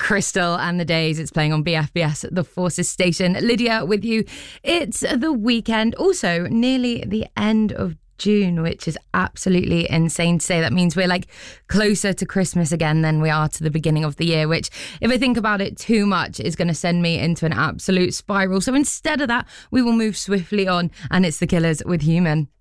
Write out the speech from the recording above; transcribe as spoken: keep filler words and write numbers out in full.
Crystal and the Days. It's playing on B F B S, the Forces station. Lydia with you. It's the weekend. Also, nearly the end of June, which is absolutely insane to say. That means we're like closer to Christmas again than we are to the beginning of the year, which, if I think about it too much, is going to send me into an absolute spiral. So instead of that, we will move swiftly on, and it's The Killers with Human.